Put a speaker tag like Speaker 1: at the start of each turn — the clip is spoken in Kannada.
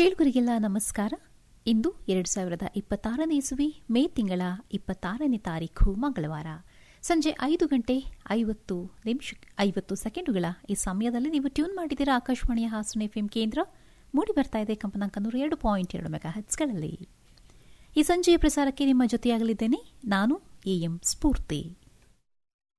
Speaker 1: ಕೇಳುಗರಿಗೆಲ್ಲ ನಮಸ್ಕಾರ. ಇಂದು 2026ನೇ ಇಸವಿ ಮೇ ತಿಂಗಳ 26ನೇ ತಾರೀಖು ಮಂಗಳವಾರ ಸಂಜೆ 5 ಗಂಟೆ 50 ಸೆಕೆಂಡುಗಳ ಈ ಸಮಯದಲ್ಲಿ ನೀವು ಟ್ಯೂನ್ ಮಾಡಿದ್ದೀರಾ ಆಕಾಶವಾಣಿಯ ಹಾಸನ ಎಫ್ಎಂ ಕೇಂದ್ರ. ಮೂಡಿ ಬರ್ತಾ ಇದೆ ಕಂಪನಾಂಕ 102.2 ಮೆಗಾಹೆಟ್ಸ್ಗಳಲ್ಲಿ. ಈ ಸಂಜೆಯ ಪ್ರಸಾರಕ್ಕೆ ನಿಮ್ಮ ಜೊತೆಯಾಗಲಿದ್ದೇನೆ ನಾನು ಎಎಂ ಸ್ಫೂರ್ತಿ.